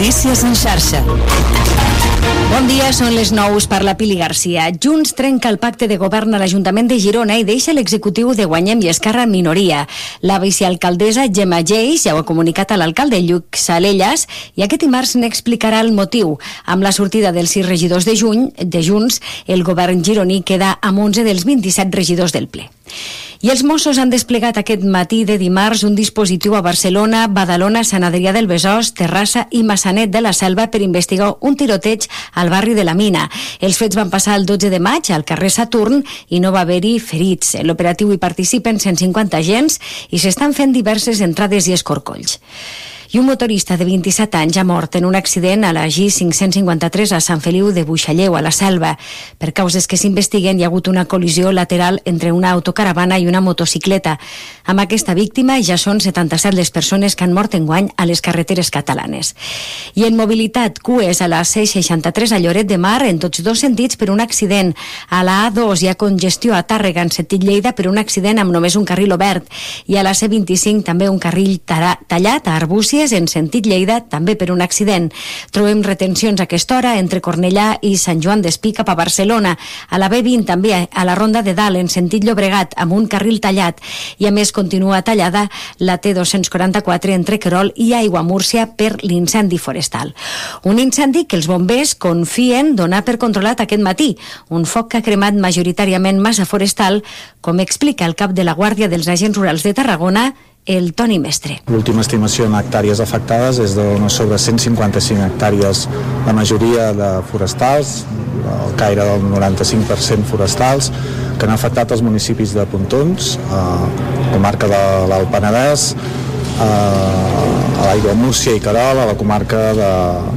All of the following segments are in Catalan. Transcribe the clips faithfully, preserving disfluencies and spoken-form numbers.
Notícies en xarxa. Bon dia, són les nou, per la Pili Garcia. Junts trenca el pacte de govern a l'Ajuntament de Girona i deixa l'executiu de Guanyem i Esquerra en minoria. La vicealcaldessa Gemma Geis ja ho ha comunicat a l'alcalde Lluc Salellas i aquest dimarts n'explicarà el motiu. Amb la sortida dels sis regidors de, juny, de Junts, el govern gironí queda amb onze dels vint-i-set regidors del ple. I els Mossos han desplegat aquest matí de dimarts un dispositiu a Barcelona, Badalona, Sant Adrià del Besòs, Terrassa i Massanet de la Selva per investigar un tiroteig al barri de la Mina. Els fets van passar el dotze de maig al carrer Saturn i no va haver-hi ferits. En l'operatiu hi participen cent cinquanta agents i s'estan fent diverses entrades i escorcolls. I un motorista de vint-i-set anys ha mort en un accident a la G cinc-cents cinquanta-tres a Sant Feliu de Buixalleu, a la Selva. Per causes que s'investiguen, hi ha hagut una col·lisió lateral entre una autocaravana i una motocicleta. Amb aquesta víctima ja són setanta-set les persones que han mort enguany a les carreteres catalanes. I en mobilitat, cues a la C seixanta-tres a Lloret de Mar en tots dos sentits per un accident. A la A dos hi ha congestió a Tàrrega en sentit Lleida per un accident amb només un carril obert. I a la C vint-i-cinc també un carril tallat a Arbúcies en sentit Lleida, també per un accident. Trobem retencions a aquesta hora entre Cornellà i Sant Joan d'Espí cap a Barcelona. A la B vint també a la Ronda de Dalt en sentit Llobregat amb un carril tallat i a més continua tallada la T dos-cents quaranta-quatre entre Querol i Aiguamúrcia per l'incendi forestal. Un incendi que els bombers confien donar per controlat aquest matí. Un foc que ha cremat majoritàriament massa forestal, com explica el cap de la Guàrdia dels Agents Rurals de Tarragona, el Toni Mestre. L'última estimació en hectàrees afectades és de sobre cent cinquanta-cinc hectàrees, la majoria de forestals, el caire del noranta-cinc per cent forestals, que han afectat els municipis de Pontons, a la comarca de l'Alt Penedès, a l'Aiguamúrcia i Querol, a la comarca de,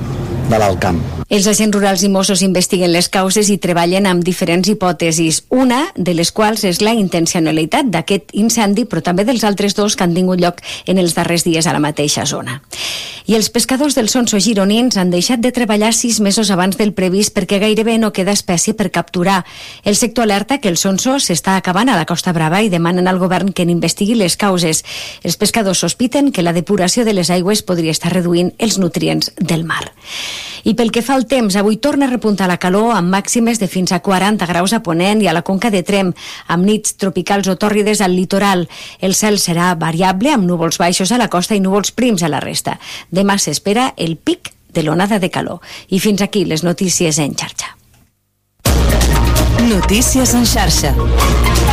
de l'Alt Camp. Els agents rurals i Mossos investiguen les causes i treballen amb diferents hipòtesis, una de les quals és la intencionalitat d'aquest incendi, però també dels altres dos que han tingut lloc en els darrers dies a la mateixa zona. I els pescadors del Sonso gironins han deixat de treballar sis mesos abans del previst perquè gairebé no queda espècie per capturar. El sector alerta que el Sonso s'està acabant a la Costa Brava i demanen al govern que n'investigui les causes. Els pescadors sospiten que la depuració de les aigües podria estar reduint els nutrients del mar. I pel que fa al temps, avui torna a repuntar la calor amb màximes de fins a quaranta graus a Ponent i a la Conca de Tremp, amb nits tropicals o tòrrides al litoral. El cel serà variable amb núvols baixos a la costa i núvols prims a la resta. Demà s'espera el pic de l'onada de calor. I fins aquí les notícies en xarxa. Notícies en xarxa.